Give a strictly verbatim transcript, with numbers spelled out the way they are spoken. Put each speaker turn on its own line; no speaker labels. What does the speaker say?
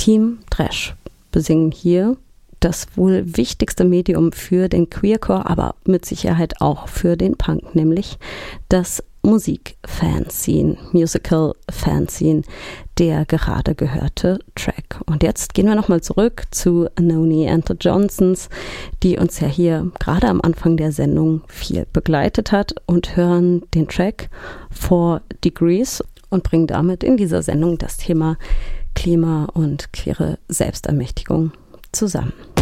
Team Trash besingen hier das wohl wichtigste Medium für den Queercore, aber mit Sicherheit auch für den Punk, nämlich das Musik-Fanzine, Musical-Fanzine, der gerade gehörte Track. Und jetzt gehen wir nochmal zurück zu Noni and the Johnsons, die uns ja hier gerade am Anfang der Sendung viel begleitet hat, und hören den Track Four Degrees und bringen damit in dieser Sendung das Thema Klima und queere Selbstermächtigung zusammen.